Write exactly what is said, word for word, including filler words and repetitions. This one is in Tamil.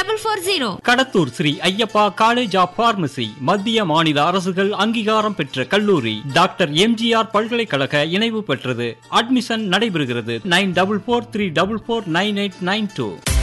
Double four zero. Kadathur Sri Ayyappa college of pharmacy மத்திய மாநில அரசுகள் அங்கீகாரம் பெற்ற கல்லூரி. டாக்டர் எம்ஜிஆர் பல்கலைக்கழக இணைவு பெற்றது. அட்மிஷன் நடைபெறுகிறது. Nine double four three double four nine eight nine two.